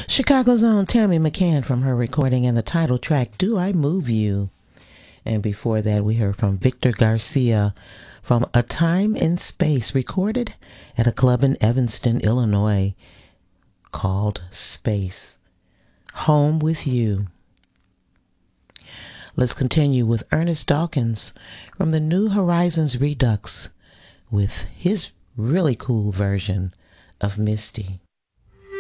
Chicago's own Tammy McCann from her recording and the title track, Do I Move You? And before that, we heard from Victor Garcia from A Time in Space, recorded at a club in Evanston, Illinois, called Space. Home with You. Let's continue with Ernest Dawkins from the New Horizons Redux with his really cool version of Misty.